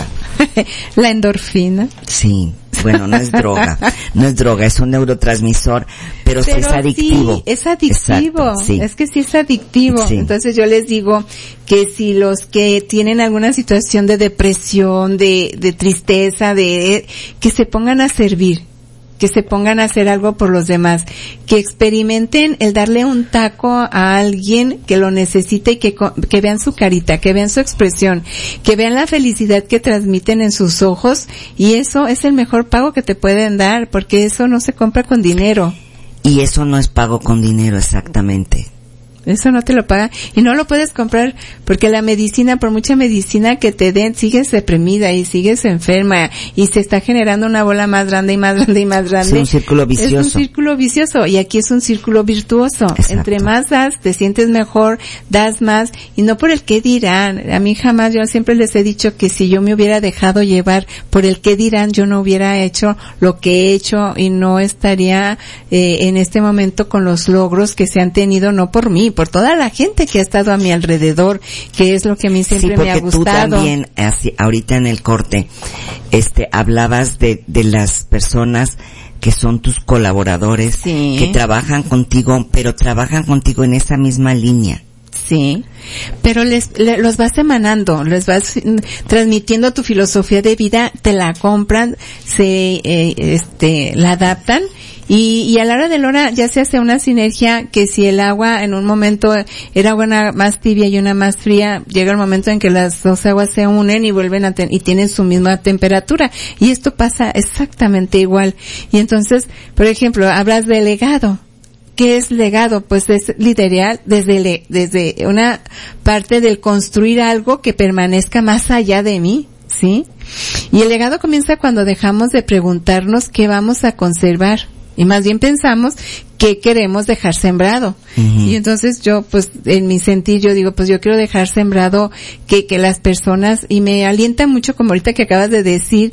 La endorfina. Sí, bueno, no es droga, no es droga, es un neurotransmisor, pero, pero sí es adictivo. Sí, es adictivo, Exacto, sí. Es que sí es adictivo. Sí. Entonces yo les digo que si los que tienen alguna situación de depresión, de, de tristeza, de, que se pongan a servir, que se pongan a hacer algo por los demás, que experimenten el darle un taco a alguien que lo necesite y que, que vean su carita, que vean su expresión, que vean la felicidad que transmiten en sus ojos, y eso es el mejor pago que te pueden dar, porque eso no se compra con dinero. Y eso no es pago con dinero, exactamente. Eso no te lo paga y no lo puedes comprar porque la medicina, por mucha medicina que te den, sigues deprimida y sigues enferma y se está generando una bola más grande y más grande y más grande. Es un círculo vicioso. Es un círculo vicioso y aquí es un círculo virtuoso. Exacto. Entre más das, te sientes mejor, das más y no por el qué dirán. A mí jamás, yo siempre les he dicho que si yo me hubiera dejado llevar por el qué dirán, yo no hubiera hecho lo que he hecho y no estaría eh, en este momento con los logros que se han tenido, no por mí, por toda la gente que ha estado a mi alrededor, que es lo que a mí siempre sí, me ha gustado. Tú también, así, ahorita en el corte, este, hablabas de, de las personas que son tus colaboradores, sí, que trabajan contigo, pero trabajan contigo en esa misma línea. Sí, pero les, les los vas emanando, les vas transmitiendo tu filosofía de vida, te la compran, se, eh, este, la adaptan. Y, y a la hora de la hora ya se hace una sinergia que si el agua en un momento era una más tibia y una más fría, llega el momento en que las dos aguas se unen y vuelven a ten, y tienen su misma temperatura. Y esto pasa exactamente igual. Y entonces, por ejemplo, hablas de legado. ¿Qué es legado? Pues es liderar desde, le, desde una parte del construir algo que permanezca más allá de mí, ¿sí? Y el legado comienza cuando dejamos de preguntarnos qué vamos a conservar. Y más bien pensamos qué queremos dejar sembrado. Uh-huh. Y entonces yo, pues, en mi sentir, yo digo, pues yo quiero dejar sembrado que, que las personas, y me alienta mucho como ahorita que acabas de decir,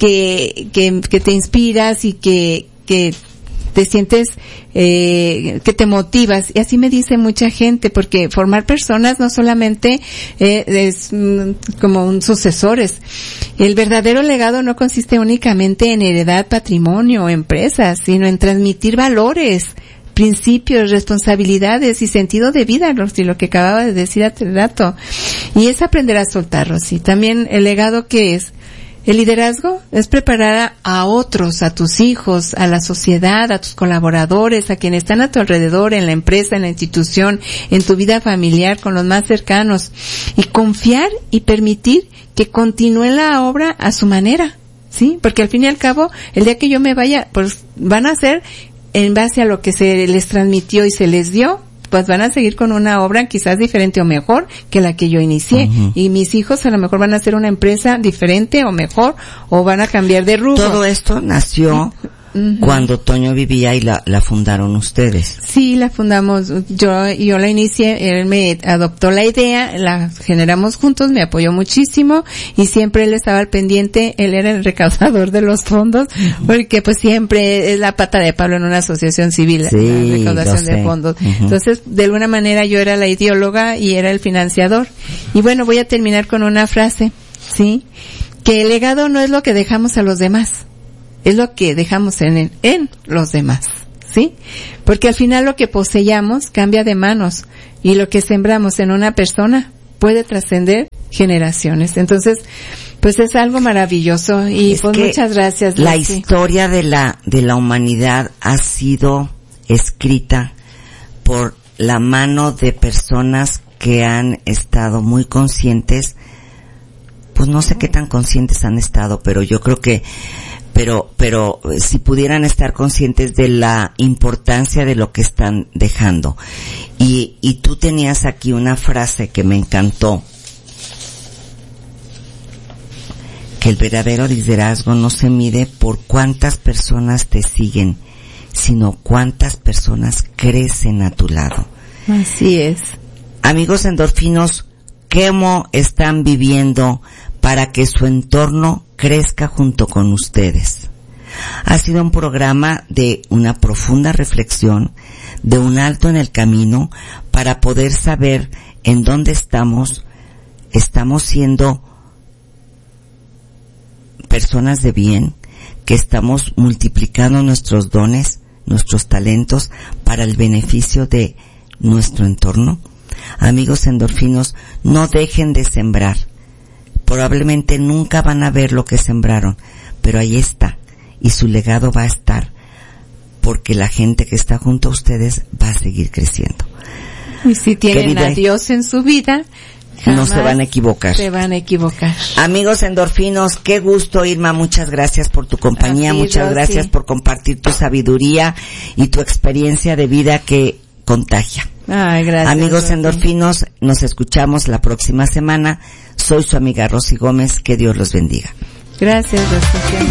que, que, que te inspiras y que, que te sientes, eh, que te motivas. Y así me dice mucha gente, porque formar personas no solamente eh, es mm, como un sucesores. El verdadero legado no consiste únicamente en heredar patrimonio o empresas, sino en transmitir valores, principios, responsabilidades y sentido de vida, Rosy, lo que acababa de decir hace rato. Y es aprender a soltar, Rosy. También el legado, ¿qué es? El liderazgo es preparar a otros, a tus hijos, a la sociedad, a tus colaboradores, a quienes están a tu alrededor, en la empresa, en la institución, en tu vida familiar, con los más cercanos, y confiar y permitir que continúe la obra a su manera, ¿sí? Porque al fin y al cabo, el día que yo me vaya, pues van a hacer en base a lo que se les transmitió y se les dio, pues van a seguir con una obra quizás diferente o mejor que la que yo inicié. Uh-huh. Y mis hijos a lo mejor van a hacer una empresa diferente o mejor, o van a cambiar de rubro. Todo esto nació uh-huh. cuando Toño vivía y la, la fundaron ustedes. Sí, la fundamos, yo, yo la inicié, él me adoptó la idea, la generamos juntos, me apoyó muchísimo y siempre él estaba al pendiente, él era el recaudador de los fondos, porque pues siempre es la pata de Pablo en una asociación civil, sí, la recaudación de fondos. Uh-huh. Entonces, de alguna manera yo era la ideóloga y era el financiador. Y bueno, voy a terminar con una frase, ¿sí? Que el legado no es lo que dejamos a los demás, es lo que dejamos en, en los demás, ¿sí? Porque al final lo que poseyamos cambia de manos y lo que sembramos en una persona puede trascender generaciones. Entonces, pues es algo maravilloso y es pues muchas gracias. La Lucy. Historia de la, de la humanidad ha sido escrita por la mano de personas que han estado muy conscientes. Pues no sé qué tan conscientes han estado, pero yo creo que, pero, pero si pudieran estar conscientes de la importancia de lo que están dejando. Y, y tú tenías aquí una frase que me encantó, que el verdadero liderazgo no se mide por cuántas personas te siguen, sino cuántas personas crecen a tu lado. Así es. Amigos endorfinos, ¿cómo están viviendo para que su entorno crezca junto con ustedes? Ha sido un programa de una profunda reflexión, de un alto en el camino, para poder saber en dónde estamos, estamos siendo personas de bien, que estamos multiplicando nuestros dones, nuestros talentos para el beneficio de nuestro entorno. Amigos endorfinos, no dejen de sembrar. Probablemente nunca van a ver lo que sembraron, pero ahí está, y su legado va a estar, porque la gente que está junto a ustedes va a seguir creciendo. Y si tienen Querida, a Dios en su vida, no se van a equivocar. Se van a equivocar. Amigos endorfinos, qué gusto, Irma, muchas gracias por tu compañía, Así, muchas Rosy. gracias por compartir tu sabiduría y tu experiencia de vida que contagia. Ay, gracias. Amigos Rosy. endorfinos, nos escuchamos la próxima semana. Soy su amiga Rosy Gómez, que Dios los bendiga. Gracias, Rosy.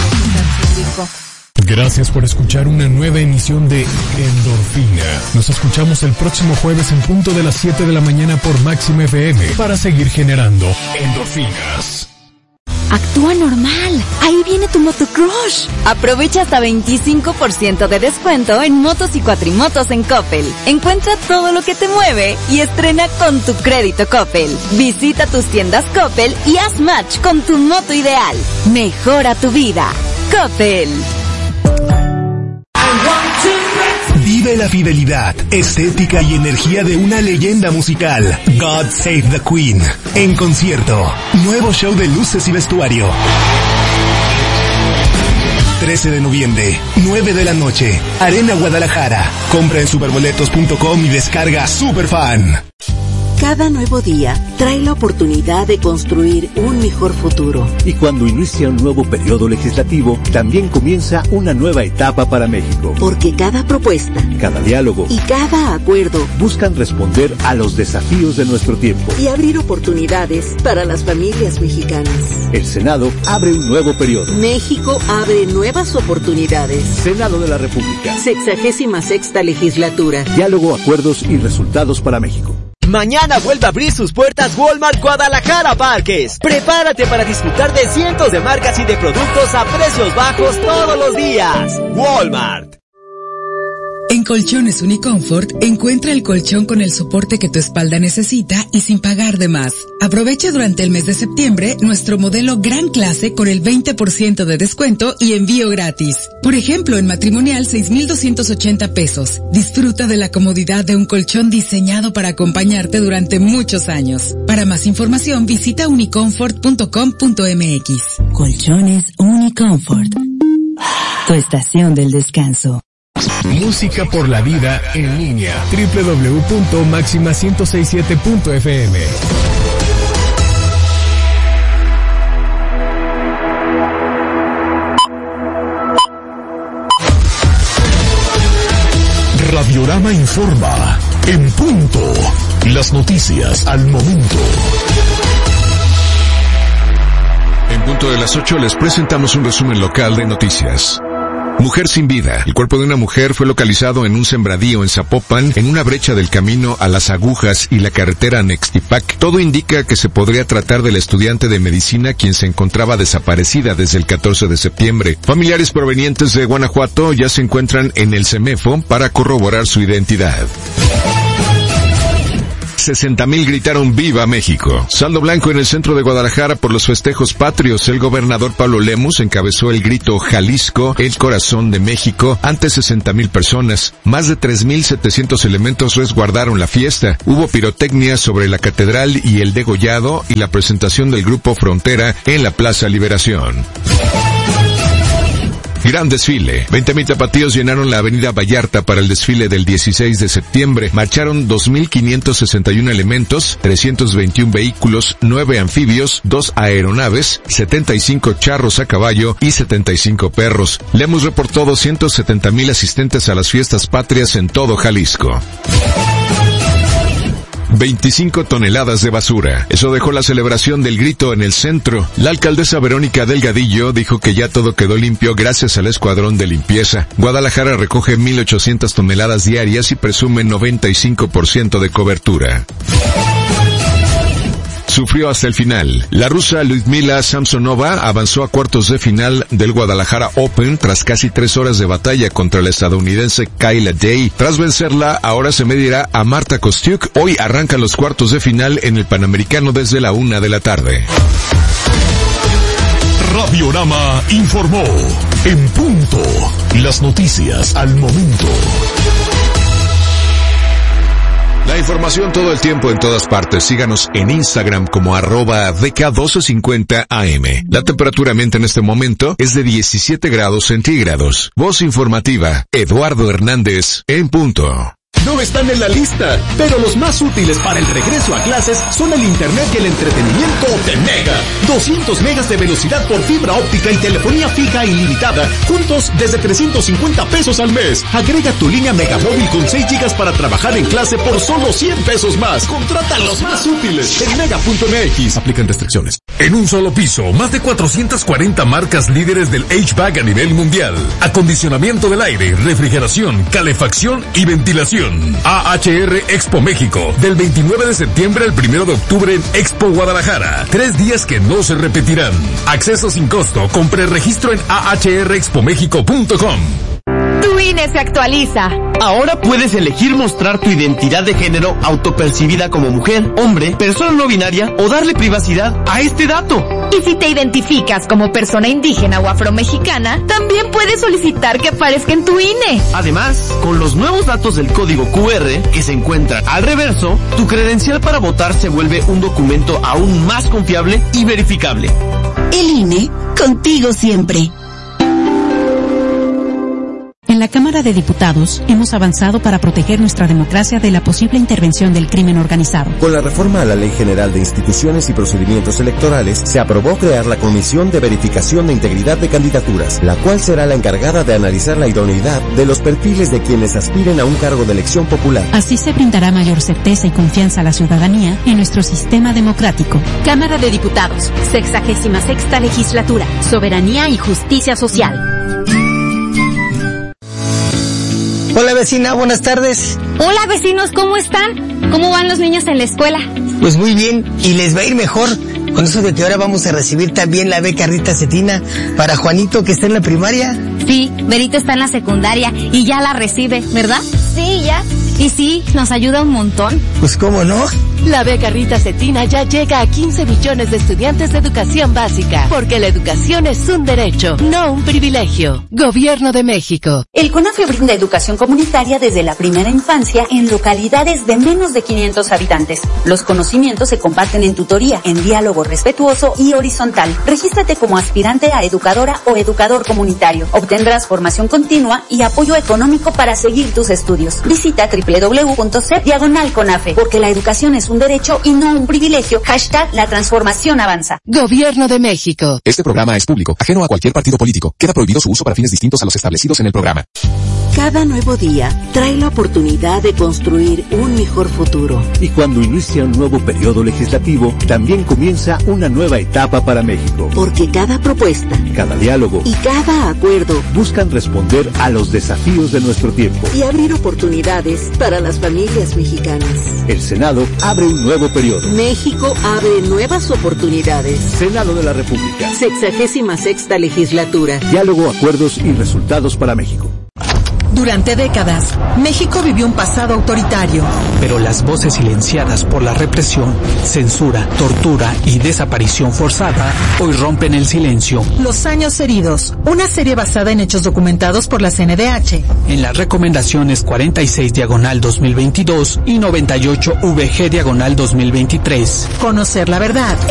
Gracias por escuchar una nueva emisión de Endorfina. Nos escuchamos el próximo jueves en punto de las siete de la mañana por Máxima F M para seguir generando endorfinas. Actúa normal. Ahí viene tu motocrush. Aprovecha hasta veinticinco por ciento de descuento en motos y cuatrimotos en Coppel. Encuentra todo lo que te mueve y estrena con tu crédito Coppel. Visita tus tiendas Coppel y haz match con tu moto ideal. Mejora tu vida. Coppel. Vive la fidelidad, estética y energía de una leyenda musical. God Save the Queen. En concierto. Nuevo show de luces y vestuario. trece de noviembre, nueve de la noche. Arena Guadalajara. Compra en superboletos punto com y descarga Superfan. Cada nuevo día trae la oportunidad de construir un mejor futuro. Y cuando inicia un nuevo periodo legislativo, también comienza una nueva etapa para México. Porque cada propuesta, cada diálogo y cada acuerdo buscan responder a los desafíos de nuestro tiempo y abrir oportunidades para las familias mexicanas. El Senado abre un nuevo periodo. México abre nuevas oportunidades. Senado de la República. Sexagésima sexta legislatura. Diálogo, acuerdos y resultados para México. Mañana vuelve a abrir sus puertas Walmart Guadalajara Parques. Prepárate para disfrutar de cientos de marcas y de productos a precios bajos todos los días. Walmart. En Colchones Uniconfort encuentra el colchón con el soporte que tu espalda necesita y sin pagar de más. Aprovecha durante el mes de septiembre nuestro modelo Gran Clase con el veinte por ciento de descuento y envío gratis. Por ejemplo, en matrimonial seis mil doscientos ochenta pesos. Disfruta de la comodidad de un colchón diseñado para acompañarte durante muchos años. Para más información visita uniconfort punto com punto m x. Colchones Uniconfort. Tu estación del descanso. Música por la vida en línea. doble u doble u doble u punto máxima ciento sesenta y siete punto f m. Radiorama informa. En punto. Las noticias al momento. En punto de las ocho les presentamos un resumen local de noticias. Mujer sin vida. El cuerpo de una mujer fue localizado en un sembradío en Zapopan, en una brecha del camino a Las Agujas y la carretera Nextipac. Todo indica que se podría tratar de la estudiante de medicina quien se encontraba desaparecida desde el catorce de septiembre. Familiares provenientes de Guanajuato ya se encuentran en el CEMEFO para corroborar su identidad. sesenta mil gritaron ¡Viva México! Saldo blanco en el centro de Guadalajara por los festejos patrios. El gobernador Pablo Lemus encabezó el grito Jalisco, el corazón de México, ante sesenta mil personas. Más de tres mil setecientos elementos resguardaron la fiesta. Hubo pirotecnia sobre la catedral y el degollado y la presentación del grupo Frontera en la Plaza Liberación. Gran desfile. veinte mil tapatíos llenaron la avenida Vallarta para el desfile del dieciséis de septiembre. Marcharon dos mil quinientos sesenta y uno elementos, trescientos veintiún vehículos, nueve anfibios, dos aeronaves, setenta y cinco charros a caballo y setenta y cinco perros. Lemus reportó doscientos setenta mil asistentes a las fiestas patrias en todo Jalisco. veinticinco toneladas de basura. Eso dejó la celebración del grito en el centro. La alcaldesa Verónica Delgadillo dijo que ya todo quedó limpio gracias al escuadrón de limpieza. Guadalajara recoge mil ochocientas toneladas diarias y presume noventa y cinco por ciento de cobertura. Sufrió hasta el final. La rusa Lyudmila Samsonova avanzó a cuartos de final del Guadalajara Open tras casi tres horas de batalla contra la estadounidense Kayla Day. Tras vencerla, ahora se medirá a Marta Kostyuk. Hoy arrancan los cuartos de final en el Panamericano desde la una de la tarde. Radiorama informó. En punto. Las noticias al momento. La información todo el tiempo en todas partes. Síganos en Instagram como arroba D K doce cincuenta A M. La temperatura ambiente en este momento es de diecisiete grados centígrados. Voz informativa, Eduardo Hernández, en punto. No están en la lista, pero los más útiles para el regreso a clases son el internet y el entretenimiento de Mega. doscientos megas de velocidad por fibra óptica y telefonía fija ilimitada, juntos desde trescientos cincuenta pesos al mes. Agrega tu línea Megamóvil con seis gigas para trabajar en clase por solo cien pesos más. Contrata los más útiles en mega punto m x. Aplican restricciones. En un solo piso, más de cuatrocientas cuarenta marcas líderes del H V A C a nivel mundial. Acondicionamiento del aire, refrigeración, calefacción y ventilación. A H R Expo México, del veintinueve de septiembre al primero de octubre en Expo Guadalajara. Tres días que no se repetirán. Acceso sin costo, con preregistro en a h r expo mexico punto com. Tu I N E se actualiza. Ahora puedes elegir mostrar tu identidad de género autopercibida como mujer, hombre, persona no binaria o darle privacidad a este dato. Y si te identificas como persona indígena o afromexicana, también puedes solicitar que aparezca en tu I N E. Además, con los nuevos datos del código Q R que se encuentran al reverso, tu credencial para votar se vuelve un documento aún más confiable y verificable. El I N E, contigo siempre. En la Cámara de Diputados hemos avanzado para proteger nuestra democracia de la posible intervención del crimen organizado. Con la reforma a la Ley General de Instituciones y Procedimientos Electorales, se aprobó crear la Comisión de Verificación de Integridad de Candidaturas, la cual será la encargada de analizar la idoneidad de los perfiles de quienes aspiren a un cargo de elección popular. Así se brindará mayor certeza y confianza a la ciudadanía en nuestro sistema democrático. Cámara de Diputados, sexagésima sexta legislatura, soberanía y justicia social. Hola vecina, buenas tardes. Hola vecinos, ¿cómo están? ¿Cómo van los niños en la escuela? Pues muy bien, y les va a ir mejor con eso de que ahora vamos a recibir también la beca Rita Cetina para Juanito que está en la primaria. Sí, Berito está en la secundaria y ya la recibe, ¿verdad? Sí, ya. Y sí, nos ayuda un montón. Pues cómo no. La beca Rita Cetina ya llega a quince millones de estudiantes de educación básica, porque la educación es un derecho, no un privilegio. Gobierno de México. El CONAFE brinda educación comunitaria desde la primera infancia en localidades de menos de quinientos habitantes. Los conocimientos se comparten en tutoría, en diálogo respetuoso y horizontal. Regístrate como aspirante a educadora o educador comunitario. Obtendrás formación continua y apoyo económico para seguir tus estudios. Visita doble u doble u doble u punto c diagonal CONAFE, porque la educación es un un derecho y no un privilegio. Hashtag la transformación avanza. Gobierno de México. Este programa es público, ajeno a cualquier partido político. Queda prohibido su uso para fines distintos a los establecidos en el programa. Cada nuevo día trae la oportunidad de construir un mejor futuro. Y cuando inicia un nuevo periodo legislativo, también comienza una nueva etapa para México. Porque cada propuesta, cada diálogo y cada acuerdo buscan responder a los desafíos de nuestro tiempo y abrir oportunidades para las familias mexicanas. El Senado abre un nuevo periodo. México abre nuevas oportunidades. Senado de la República. Sexagésima sexta legislatura. Diálogo, acuerdos y resultados para México. Durante décadas, México vivió un pasado autoritario. Pero las voces silenciadas por la represión, censura, tortura y desaparición forzada hoy rompen el silencio. Los años heridos, una serie basada en hechos documentados por la C N D H. En las recomendaciones cuarenta y seis diagonal dos mil veintidós y noventa y ocho V G diagonal dos mil veintitrés. Conocer la verdad.